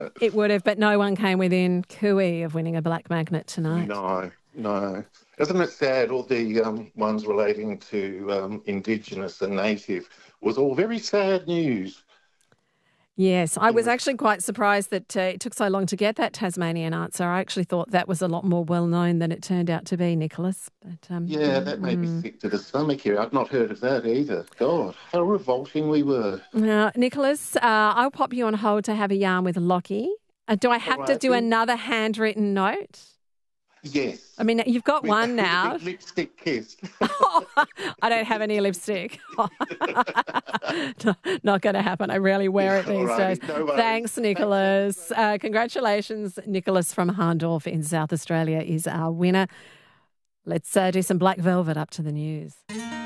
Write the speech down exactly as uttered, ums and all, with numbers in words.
It would have, but no one came within cooey of winning a black magnet tonight. No, no. Isn't it sad? All the um, ones relating to um, Indigenous and Native was all very sad news. Yes, I was actually quite surprised that uh, it took so long to get that Tasmanian answer. I actually thought that was a lot more well known than it turned out to be, Nicholas. But, um, Yeah, that made me sick to the stomach here. I've not heard of that either. God, how revolting we were. Now, Nicholas, uh, I'll pop you on hold to have a yarn with Lockie. Uh, do I have All to right, do then. another handwritten note? Yes. I mean, you've got With- one with a now. big lipstick kiss. I don't have any lipstick. No, not going to happen. I rarely wear it All these righty, days. no worries. Thanks, Nicholas. Uh, congratulations. Nicholas from Harndorf in South Australia is our winner. Let's uh, do some Black Velvet up to the news.